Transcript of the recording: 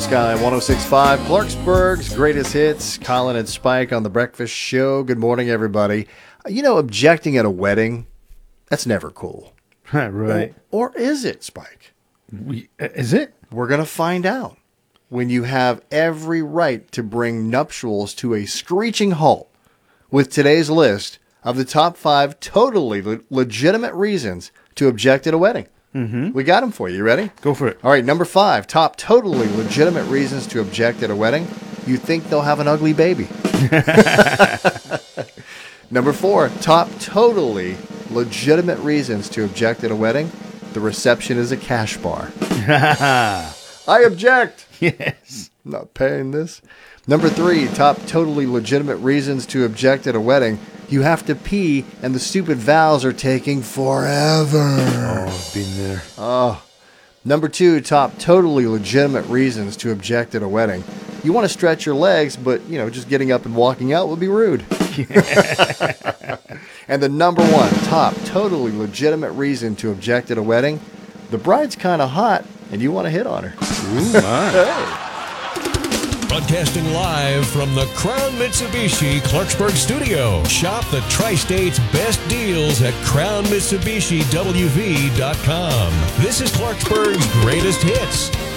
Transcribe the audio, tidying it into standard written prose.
Sky 106.5, Clarksburg's greatest hits. Colin and Spike on the Breakfast Show. Good morning, everybody. You know, objecting at a wedding, that's never cool. Right. Or is it, Spike? Is it? We're going to find out when you have every right to bring nuptials to a screeching halt with today's list of the top 5 totally legitimate reasons to object at a wedding. Mm-hmm. We got them for you. You ready? Go for it. All right, number 5, top totally legitimate reasons to object at a wedding. You think they'll have an ugly baby. Number 4, top totally legitimate reasons to object at a wedding. The reception is a cash bar. I object. Yes. I'm not paying this. Number 3, top totally legitimate reasons to object at a wedding. You have to pee and the stupid vows are taking forever. Oh, I've been there. Oh. Number 2, top totally legitimate reasons to object at a wedding. You want to stretch your legs, but, just getting up and walking out would be rude. And the number 1, top totally legitimate reason to object at a wedding. The bride's kind of hot and you want to hit on her. Ooh, my. Hey. Broadcasting live from the Crown Mitsubishi Clarksburg studio. Shop the Tri-State's best deals at CrownMitsubishiWV.com. This is Clarksburg's greatest hits.